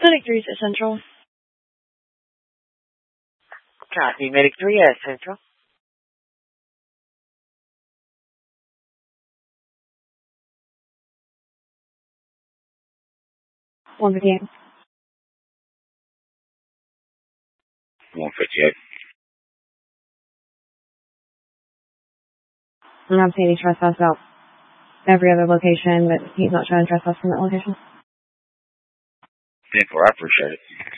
Medic 3 is at Central. Copy, Medic 3 at Central. One 158. 158. I'm not seeing any trespass about every other location, but he's not showing trespass from that location. 10-4, I appreciate it.